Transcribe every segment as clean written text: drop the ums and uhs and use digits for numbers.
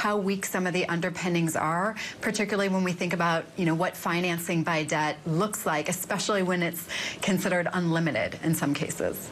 how weak some of the underpinnings are, particularly when we think about, what financing by debt looks like, especially when it's considered unlimited in some cases.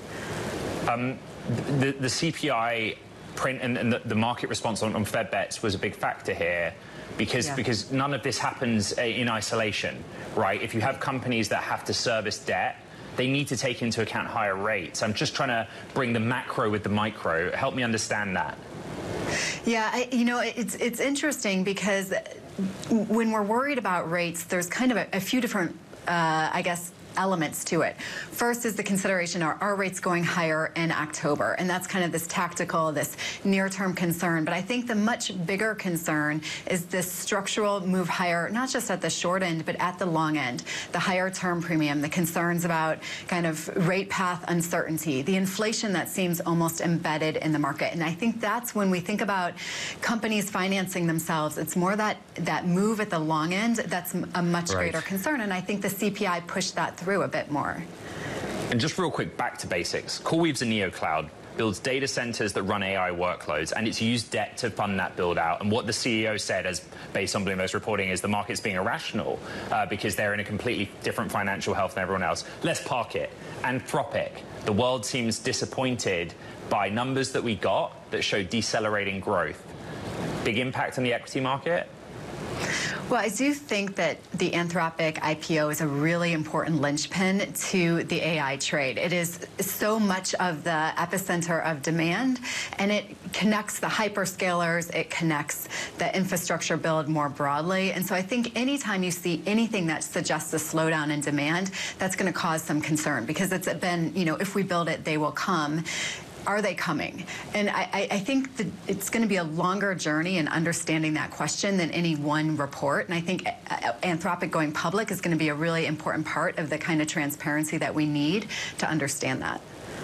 The CPI print and the market response on Fed bets was a big factor here because none of this happens in isolation, right? If you have companies that have to service debt, they need to take into account higher rates. I'm just trying to bring the macro with the micro. Help me understand that. Yeah, it's interesting because when we're worried about rates, there's kind of a few different, elements to it. First is the consideration, are rates going higher in October? And that's kind of this tactical, this near-term concern. But I think the much bigger concern is this structural move higher, not just at the short end, but at the long end. The higher term premium, the concerns about kind of rate path uncertainty, the inflation that seems almost embedded in the market. And I think that's when we think about companies financing themselves, it's more that move at the long end that's a much greater concern. And I think the CPI pushed that through a bit more. And just real quick, back to basics. CoreWeave's a neocloud, builds data centers that run AI workloads, and it's used debt to fund that build out. And what the CEO said, as based on Bloomberg's reporting, is the market's being irrational because they're in a completely different financial health than everyone else. Let's park it. Anthropic. The world seems disappointed by numbers that we got that show decelerating growth. Big impact on the equity market? Well, I do think that the Anthropic IPO is a really important linchpin to the AI trade. It is so much of the epicenter of demand, and it connects the hyperscalers, it connects the infrastructure build more broadly. And so I think anytime you see anything that suggests a slowdown in demand, that's going to cause some concern because it's been, if we build it, they will come. Are they coming? And I think that it's going to be a longer journey in understanding that question than any one report. And I think Anthropic going public is going to be a really important part of the kind of transparency that we need to understand that.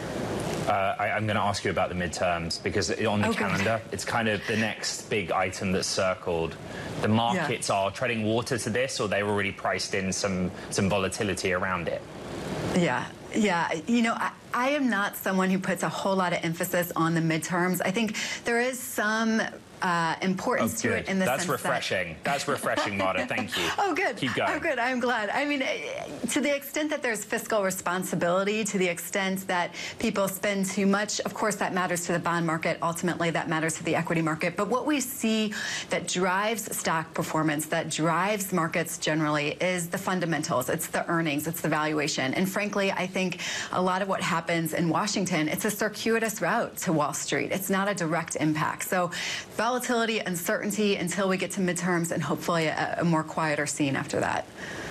I'm going to ask you about the midterms because on the calendar, it's kind of the next big item that's circled. The markets are treading water to this, or they're already priced in some volatility around it? Yeah, I am not someone who puts a whole lot of emphasis on the midterms. I think there is some importance to it in the sense refreshing. That's refreshing, Marta. Thank you. Oh, good. Keep going. Oh, good. I'm glad. I mean, to the extent that there's fiscal responsibility, to the extent that people spend too much, of course, that matters to the bond market. Ultimately, that matters to the equity market. But what we see that drives stock performance, that drives markets generally, is the fundamentals. It's the earnings. It's the valuation. And frankly, I think a lot of what happens in Washington, it's a circuitous route to Wall Street. It's not a direct impact. So volatility, uncertainty until we get to midterms, and hopefully a more quieter scene after that.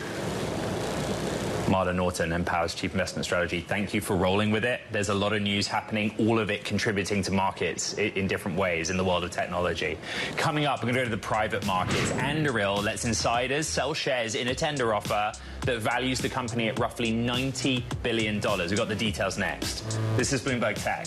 Marta Norton, Empower's Chief Investment Strategy. Thank you for rolling with it. There's a lot of news happening, all of it contributing to markets in different ways in the world of technology. Coming up, we're going to go to the private markets. Anduril lets insiders sell shares in a tender offer that values the company at roughly $90 billion. We've got the details next. This is Bloomberg Tech.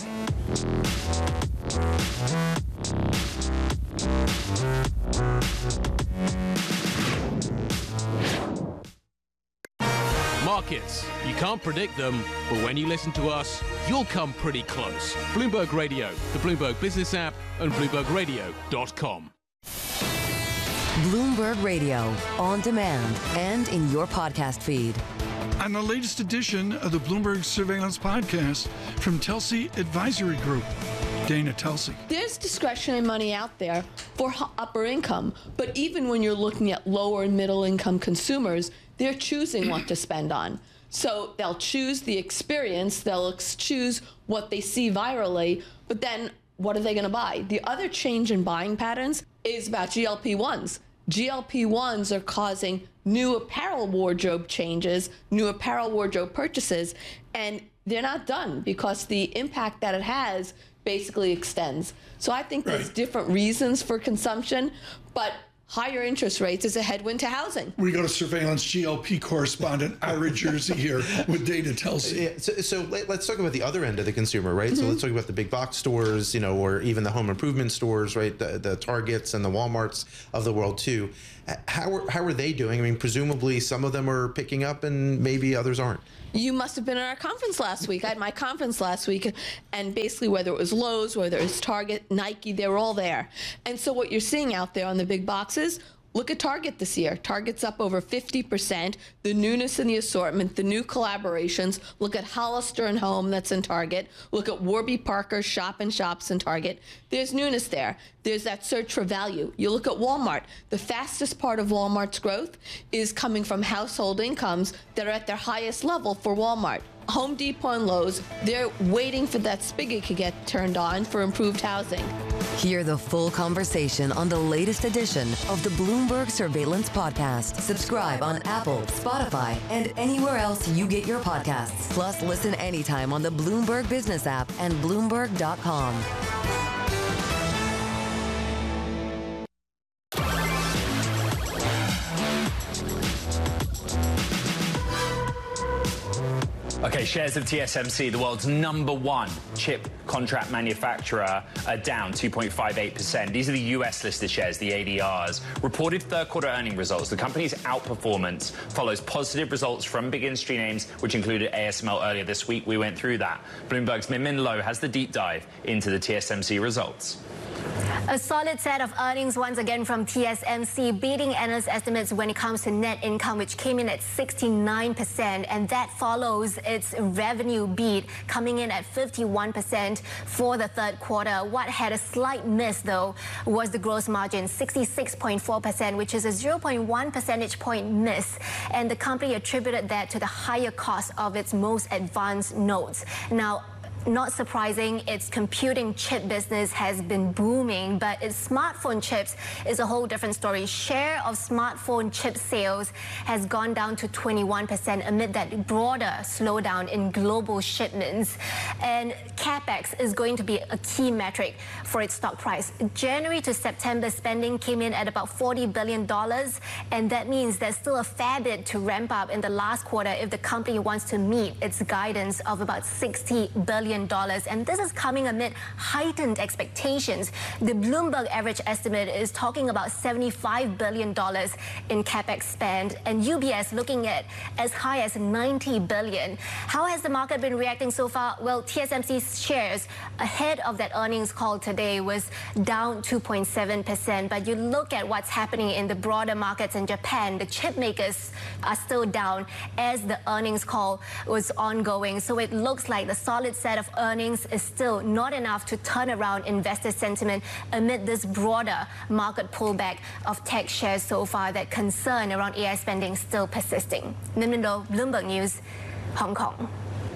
Markets. You can't predict them, but when you listen to us, you'll come pretty close. Bloomberg Radio, the Bloomberg Business app, and BloombergRadio.com. Bloomberg Radio, on demand and in your podcast feed. On the latest edition of the Bloomberg Surveillance Podcast from Telsey Advisory Group. Dana Telsey. There's discretionary money out there for upper income, but even when you're looking at lower and middle income consumers, they're choosing what to spend on. So they'll choose the experience, they'll choose what they see virally, but then what are they going to buy? The other change in buying patterns is about GLP-1s. GLP-1s are causing new apparel wardrobe changes, new apparel wardrobe purchases, and they're not done because the impact that it has basically extends. So I think there's different reasons for consumption, but higher interest rates is a headwind to housing. We go to surveillance GLP correspondent Ira Jersey here with Dana Telsey. Yeah, so let's talk about the other end of the consumer, right? So let's talk about the big box stores, or even the home improvement stores, right? The Targets and the Walmarts of the world too. How are they doing? I mean, presumably some of them are picking up and maybe others aren't. You must have been at our conference last week. I had my conference last week, and basically whether it was Lowe's, whether it was Target, Nike, they were all there. And so what you're seeing out there on the big boxes, look at Target this year. Target's up over 50%. The newness in the assortment, the new collaborations. Look at Hollister and Home that's in Target. Look at Warby Parker shop and shops in Target. There's newness there. There's that search for value. You look at Walmart. The fastest part of Walmart's growth is coming from household incomes that are at their highest level for Walmart. Home Depot and Lowe's, they're waiting for that spigot to get turned on for improved housing. Hear the full conversation on the latest edition of the Bloomberg Surveillance Podcast. Subscribe on Apple, Spotify, and anywhere else you get your podcasts. Plus, listen anytime on the Bloomberg Business app and Bloomberg.com. Okay, shares of TSMC, the world's #1 chip contract manufacturer, are down 2.58%. These are the US-listed shares, the ADRs. Reported third-quarter earning results. The company's outperformance follows positive results from big industry names, which included ASML earlier this week. We went through that. Bloomberg's Min Lo has the deep dive into the TSMC results. A solid set of earnings once again from TSMC, beating analyst estimates when it comes to net income, which came in at 69%, and that follows its revenue beat, coming in at 51% for the third quarter. What had a slight miss, though, was the gross margin, 66.4%, which is a 0.1 percentage point miss, and the company attributed that to the higher cost of its most advanced nodes. Now, not surprising, its computing chip business has been booming, but its smartphone chips is a whole different story. Share of smartphone chip sales has gone down to 21% amid that broader slowdown in global shipments. And CapEx is going to be a key metric for its stock price. January to September spending came in at about $40 billion, and that means there's still a fair bit to ramp up in the last quarter if the company wants to meet its guidance of about $60 billion. And this is coming amid heightened expectations. The Bloomberg average estimate is talking about $75 billion in CapEx spend, and UBS looking at as high as $90 billion. How has the market been reacting so far? Well, TSMC's shares ahead of that earnings call today was down 2.7%. But you look at what's happening in the broader markets in Japan, the chip makers are still down as the earnings call was ongoing. So it looks like the solid set of earnings is still not enough to turn around investor sentiment amid this broader market pullback of tech shares so far. That concern around AI spending still persisting. Min Lo, Bloomberg News, Hong Kong.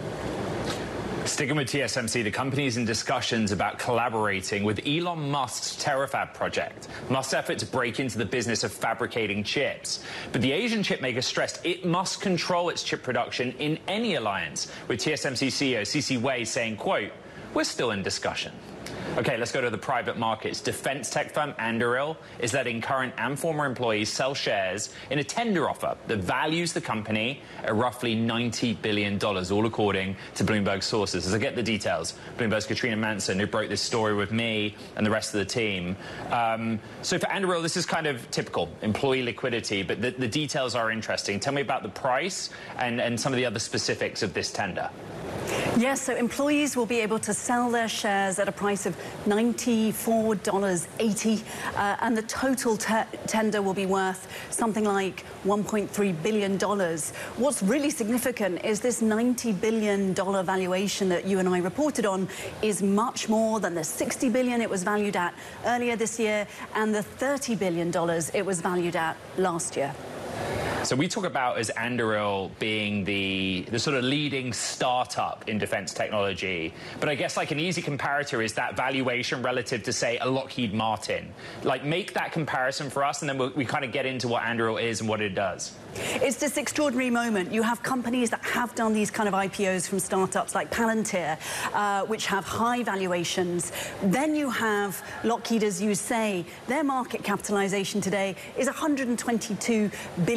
Sticking with TSMC, the company is in discussions about collaborating with Elon Musk's Terafab project. Musk's effort to break into the business of fabricating chips. But the Asian chip maker stressed it must control its chip production in any alliance, with TSMC CEO C.C. Wei saying, quote, "We're still in discussion." Okay, let's go to the private markets. Defense tech firm Anduril is letting current and former employees sell shares in a tender offer that values the company at roughly $90 billion, all according to Bloomberg sources. As I get the details, Bloomberg's Katrina Manson, who broke this story with me and the rest of the team. So for Anduril, this is kind of typical employee liquidity, but the details are interesting. Tell me about the price and some of the other specifics of this tender. Yes, so employees will be able to sell their shares at a price of $94.80, and the total tender will be worth something like $1.3 billion. What's really significant is this $90 billion valuation that you and I reported on is much more than the $60 billion it was valued at earlier this year and the $30 billion it was valued at last year. So we talk about as Anduril being the sort of leading startup in defense technology. But I guess like an easy comparator is that valuation relative to, say, a Lockheed Martin. Like, make that comparison for us, and then we kind of get into what Anduril is and what it does. It's this extraordinary moment. You have companies that have done these kind of IPOs from startups like Palantir, which have high valuations. Then you have Lockheed, as you say, their market capitalization today is $122 billion.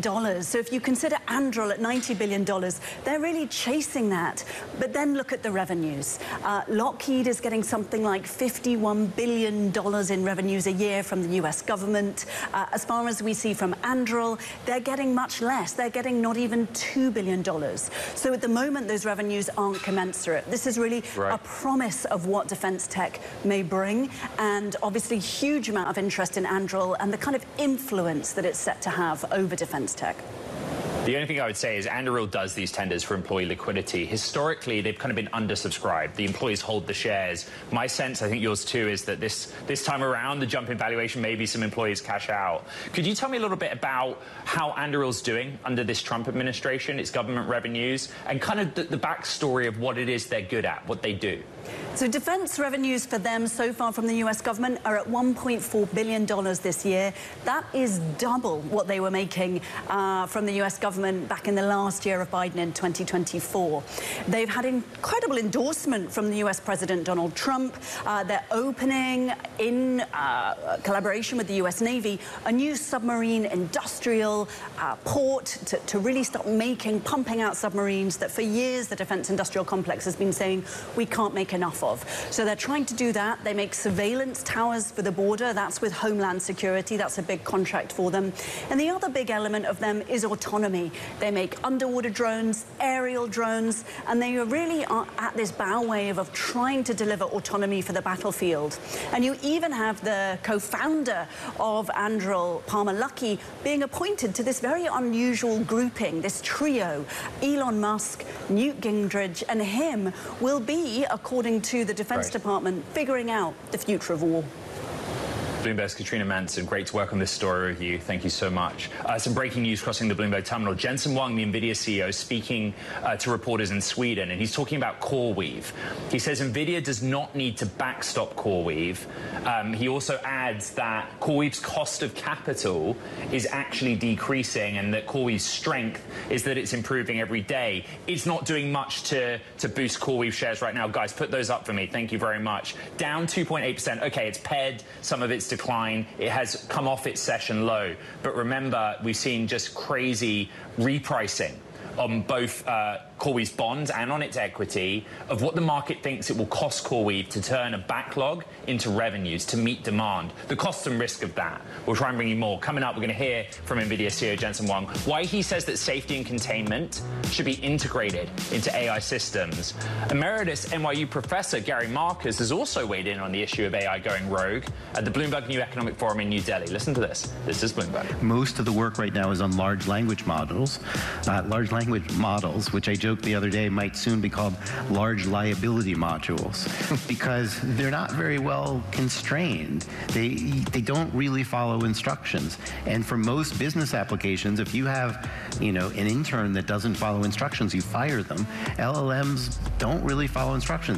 So if you consider Anduril at $90 billion, they're really chasing that. But then look at the revenues. Lockheed is getting something like $51 billion in revenues a year from the US government. As far as we see from Anduril, they're getting much less. They're getting not even $2 billion. So at the moment, those revenues aren't commensurate. This is really a promise of what defense tech may bring, and obviously huge amount of interest in Anduril and the kind of influence that it's set to have over defense tech. The only thing I would say is Anduril does these tenders for employee liquidity. Historically, they've kind of been undersubscribed. The employees hold the shares. My sense, I think yours too, is that this time around, the jump in valuation, maybe some employees cash out. Could you tell me a little bit about how Anduril's doing under this Trump administration, its government revenues, and kind of the backstory of what it is they're good at, what they do? So defense revenues for them so far from the US government are at $1.4 billion this year. That is double what they were making from the US government back in the last year of Biden in 2024. They've had incredible endorsement from the US President Donald Trump. They're opening, in collaboration with the US Navy, a new submarine industrial port to really start pumping out submarines that for years the defense industrial complex has been saying we can't make enough of. So they're trying to do that. They make surveillance towers for the border. That's with Homeland Security. That's a big contract for them. And the other big element of them is autonomy. They make underwater drones, aerial drones, and they really are at this bow wave of trying to deliver autonomy for the battlefield. And you even have the co-founder of Anduril, Palmer Luckey, being appointed to this very unusual grouping, this trio. Elon Musk, Newt Gingrich, and him will be, according to the Defense Department, figuring out the future of war. Bloomberg's Katrina Manson, great to work on this story with you. Thank you so much. Some breaking news crossing the Bloomberg terminal. Jensen Huang, the NVIDIA CEO, speaking to reporters in Sweden, and he's talking about CoreWeave. He says NVIDIA does not need to backstop CoreWeave. He also adds that CoreWeave's cost of capital is actually decreasing, and that CoreWeave's strength is that it's improving every day. It's not doing much to boost CoreWeave shares right now. Guys, put those up for me. Thank you very much. Down 2.8%. Okay, it's pared some of its decline. It has come off its session low. But remember, we've seen just crazy repricing on both CoreWeave's bonds and on its equity of what the market thinks it will cost CoreWeave to turn a backlog into revenues to meet demand. The cost and risk of that. We'll try and bring you more. Coming up, we're going to hear from NVIDIA CEO Jensen Huang why he says that safety and containment should be integrated into AI systems. Emeritus NYU professor Gary Marcus has also weighed in on the issue of AI going rogue at the Bloomberg New Economic Forum in New Delhi. Listen to this. This is Bloomberg. Most of the work right now is on large language models. Large language models, which I joked the other day might soon be called large liability modules, because they're not very well constrained. They don't really follow instructions. And for most business applications, if you have, an intern that doesn't follow instructions, you fire them. LLMs don't really follow instructions.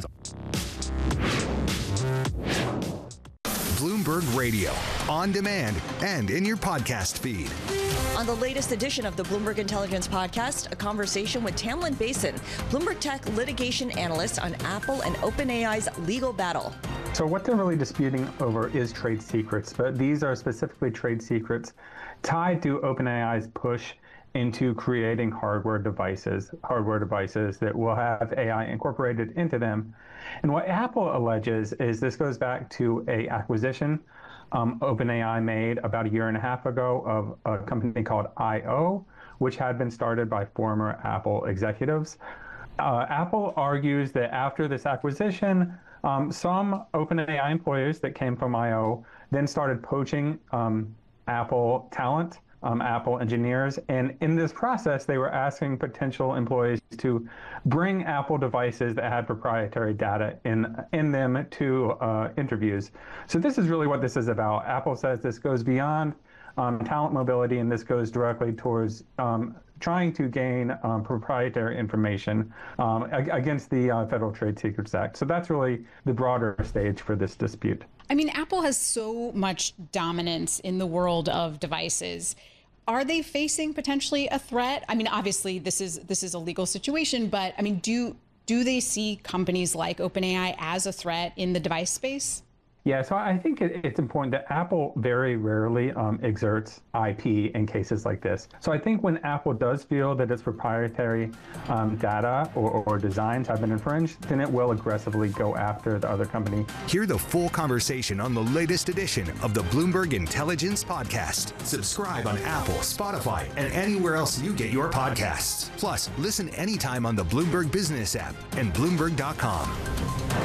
Bloomberg Radio, on demand and in your podcast feed. On the latest edition of the Bloomberg Intelligence Podcast, a conversation with Tamlin Basin, Bloomberg Tech litigation analyst on Apple and OpenAI's legal battle. So what they're really disputing over is trade secrets, but these are specifically trade secrets tied to OpenAI's push into creating hardware devices that will have AI incorporated into them. And what Apple alleges is this goes back to an acquisition OpenAI made about a year and a half ago of a company called I.O., which had been started by former Apple executives. Apple argues that after this acquisition, some OpenAI employees that came from I.O. then started poaching Apple talent, Apple engineers, and in this process, they were asking potential employees to bring Apple devices that had proprietary data in them to interviews. So this is really what this is about. Apple says this goes beyond talent mobility, and this goes directly towards trying to gain proprietary information against the Federal Trade Secrets Act. So that's really the broader stage for this dispute. I mean, Apple has so much dominance in the world of devices. Are they facing potentially a threat? I mean, obviously, this is a legal situation, but I mean, do they see companies like OpenAI as a threat in the device space? Yeah, so I think it's important that Apple very rarely exerts IP in cases like this. So I think when Apple does feel that its proprietary data or designs have been infringed, then it will aggressively go after the other company. Hear the full conversation on the latest edition of the Bloomberg Intelligence Podcast. Subscribe on Apple, Spotify, and anywhere else you get your podcasts. Plus, listen anytime on the Bloomberg Business app and Bloomberg.com.